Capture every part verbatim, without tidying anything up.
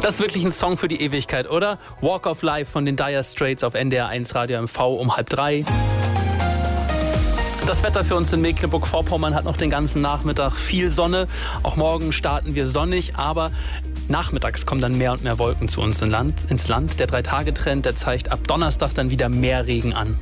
Das ist wirklich ein Song für die Ewigkeit, oder? Walk of Life von den Dire Straits auf N D R eins Radio M V um halb drei. Das Wetter für uns in Mecklenburg-Vorpommern hat noch den ganzen Nachmittag viel Sonne. Auch morgen starten wir sonnig, aber nachmittags kommen dann mehr und mehr Wolken zu uns ins Land. Ins Land. Der Drei-Tage-Trend, der zeigt ab Donnerstag dann wieder mehr Regen an.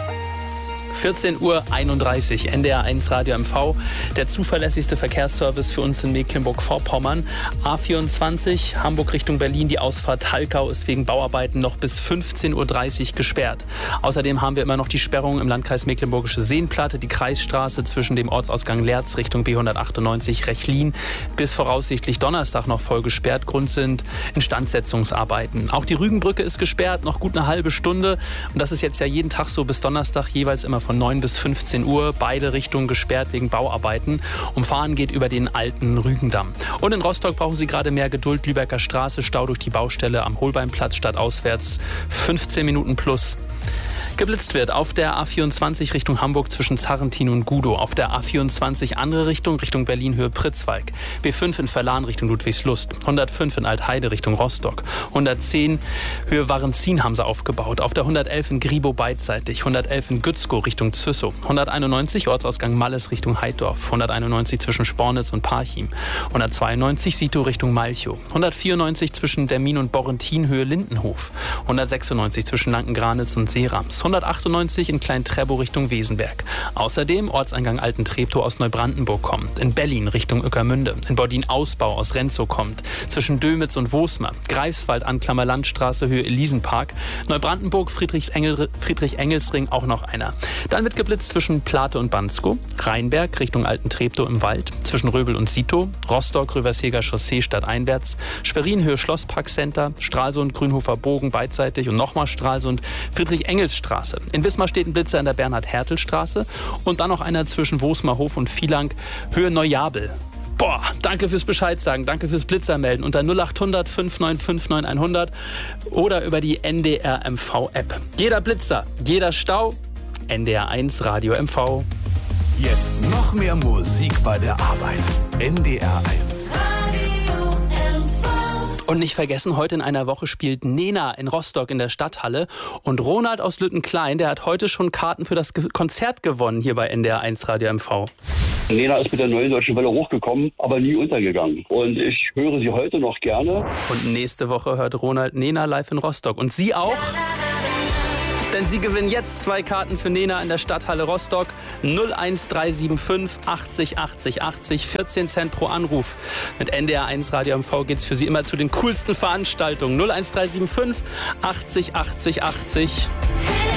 vierzehn Uhr einunddreißig, N D R eins Radio M V, der zuverlässigste Verkehrsservice für uns in Mecklenburg-Vorpommern. A vierundzwanzig, Hamburg Richtung Berlin, die Ausfahrt Halkau ist wegen Bauarbeiten noch bis fünfzehn Uhr dreißig gesperrt. Außerdem haben wir immer noch die Sperrung im Landkreis Mecklenburgische Seenplatte, die Kreisstraße zwischen dem Ortsausgang Lerz Richtung B hundertachtundneunzig Rechlin bis voraussichtlich Donnerstag noch voll gesperrt. Grund sind Instandsetzungsarbeiten. Auch die Rügenbrücke ist gesperrt, noch gut eine halbe Stunde. Und das ist jetzt ja jeden Tag so bis Donnerstag, jeweils immer von neun bis fünfzehn Uhr, beide Richtungen gesperrt wegen Bauarbeiten. Umfahren geht über den alten Rügendamm. Und in Rostock brauchen Sie gerade mehr Geduld. Lübecker Straße, Stau durch die Baustelle am Holbeinplatz stadtauswärts, fünfzehn Minuten plus. Geblitzt wird auf der A vierundzwanzig Richtung Hamburg zwischen Zarrentin und Gudow. Auf der A vierundzwanzig andere Richtung, Richtung Berlin Höhe Pritzwalk. B fünf in Verlan Richtung Ludwigslust. hundertfünf in Altheide Richtung Rostock. hundertzehn Höhe Warenzin haben sie aufgebaut. Auf der hundertelf in Gribow beidseitig. hundertelf in Gützkow Richtung Züssow. hunderteinundneunzig Ortsausgang Malles Richtung Heiddorf. hunderteinundneunzig zwischen Spornitz und Parchim. hundertzweiundneunzig Sito Richtung Malchow. hundertvierundneunzig zwischen Dermin und Borrentin Höhe Lindenhof. hundertsechsundneunzig zwischen Lanken-Granitz und Seerams. hundertachtundneunzig in Klein-Trebow Richtung Wesenberg. Außerdem Ortseingang Alten-Treptow aus Neubrandenburg kommt. In Berlin Richtung Ueckermünde. In Bordin-Ausbau aus Renzow kommt. Zwischen Dömitz und Wosmar. Greifswald Anklammer Landstraße Höhe Elisenpark. Neubrandenburg Friedrichsengel, Friedrich-Engelsring auch noch einer. Dann wird geblitzt zwischen Plate und Banskow. Rheinberg Richtung Alten-Treptow im Wald. Zwischen Röbel und Sito. Rostock Röversheger Chaussee stadteinwärts. Schwerin Höhe Schlossparkcenter. Stralsund Grünhofer Bogen beidseitig und nochmal Stralsund Friedrich-Engels-Straße. In Wismar steht ein Blitzer in der Bernhard-Hertel-Straße und dann noch einer zwischen Wosmarhof und Vielang, Höhe Neujabel. Boah, danke fürs Bescheid sagen, danke fürs Blitzermelden unter null acht hundert fünf neun fünf neun hundert oder über die N D R M V-App. Jeder Blitzer, jeder Stau, N D R eins Radio M V. Jetzt noch mehr Musik bei der Arbeit. N D R eins. Und nicht vergessen, heute in einer Woche spielt Nena in Rostock in der Stadthalle. Und Ronald aus Lüttenklein, der hat heute schon Karten für das Ge- Konzert gewonnen hier bei N D R eins Radio M V. Nena ist mit der Neuen Deutschen Welle hochgekommen, aber nie untergegangen. Und ich höre sie heute noch gerne. Und nächste Woche hört Ronald Nena live in Rostock. Und Sie auch? Denn Sie gewinnen jetzt zwei Karten für Nena in der Stadthalle Rostock. null eins drei sieben fünf achtzig achtzig achtzig, vierzehn Cent pro Anruf. Mit N D R eins Radio M V geht's für Sie immer zu den coolsten Veranstaltungen. null eins drei sieben fünf achtzig achtzig achtzig.